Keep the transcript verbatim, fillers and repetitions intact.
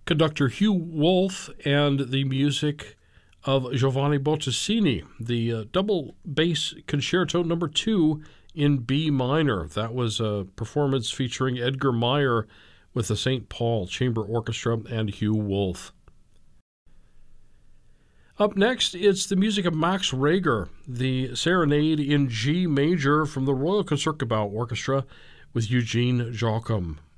conductor Hugh Wolf and the music of Giovanni Bottesini, the uh, double bass concerto number two in B minor. That was a performance featuring Edgar Meyer with the Saint Paul Chamber Orchestra and Hugh Wolf. Up next, it's the music of Max Reger, the Serenade in G major from the Royal Concertgebouw Orchestra with Eugene Joachim.